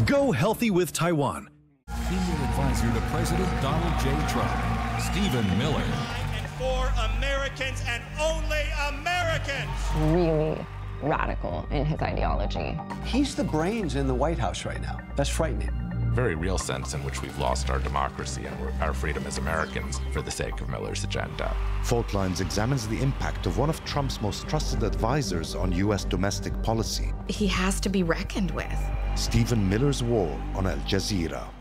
Go healthy with Taiwan. Senior advisor to President Donald J. Trump, Stephen Miller. And for Americans and only Americans. Really radical in his ideology. He's the brains in the White House right now. That's frightening. Very real sense in which we've lost our democracy and our freedom as Americans for the sake of Miller's agenda. Fault Lines examines the impact of one of Trump's most trusted advisors on U.S. domestic policy. He has to be reckoned with. Stephen Miller's War on Al Jazeera.